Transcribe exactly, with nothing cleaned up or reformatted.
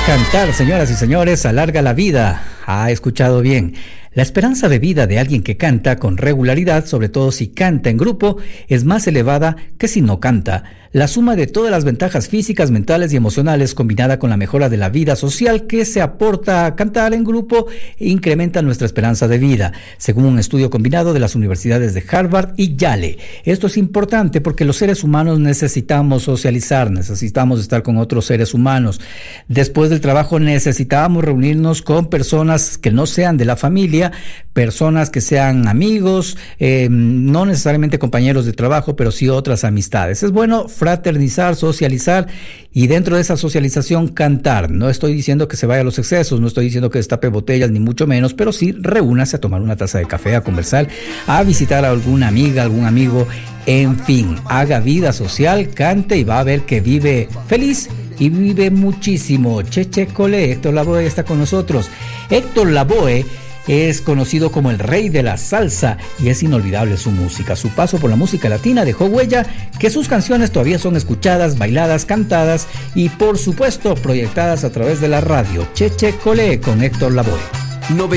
Cantar, señoras y señores, alarga la vida. Ha escuchado bien. La esperanza de vida de alguien que canta con regularidad, sobre todo si canta en grupo, es más elevada que si no canta. La suma de todas las ventajas físicas, mentales y emocionales, combinada con la mejora de la vida social que se aporta a cantar en grupo, incrementa nuestra esperanza de vida, según un estudio combinado de las universidades de Harvard y Yale. Esto es importante porque los seres humanos necesitamos socializar, necesitamos estar con otros seres humanos. Después del trabajo necesitamos reunirnos con personas que no sean de la familia, personas que sean amigos, eh, no necesariamente compañeros de trabajo, pero sí otras amistades. Es bueno fraternizar, socializar y dentro de esa socialización cantar. No estoy diciendo que se vaya a los excesos, no estoy diciendo que destape botellas ni mucho menos, pero sí reúnase a tomar una taza de café, a conversar, a visitar a alguna amiga, algún amigo, en fin, haga vida social, cante y va a ver que vive feliz y vive muchísimo. Cheche Cole, Héctor Lavoe está con nosotros. Héctor Lavoe es conocido como el rey de la salsa y es inolvidable su música. Su paso por la música latina dejó huella, que sus canciones todavía son escuchadas, bailadas, cantadas y por supuesto proyectadas a través de la radio. Cheche Cole con Héctor Lavoe.